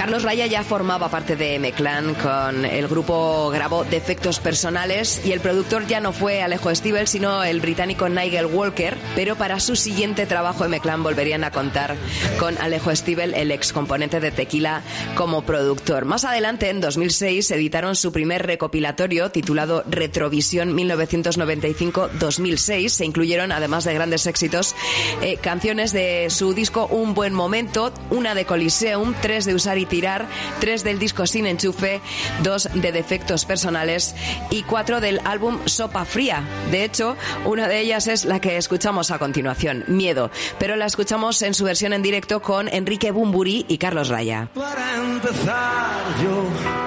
Carlos Raya ya formaba parte de M-Clan. Con el grupo grabó Defectos Personales y el productor ya no fue Alejo Stivel, sino el británico Nigel Walker, pero para su siguiente trabajo M-Clan volverían a contar con Alejo Stivel, el ex componente de Tequila, como productor. Más adelante, en 2006, editaron su primer recopilatorio titulado Retrovisión 1995-2006. Se incluyeron, además de grandes éxitos, canciones de su disco Un Buen Momento, una de Coliseum, 3 de Usar y Tirar, 3 del disco Sin Enchufe, 2 de Defectos Personales y 4 del álbum Sopa Fría. De hecho, una de ellas es la que escuchamos a continuación, Miedo, pero la escuchamos en su versión en directo con Enrique Bunbury y Carlos Raya. Para empezar, yo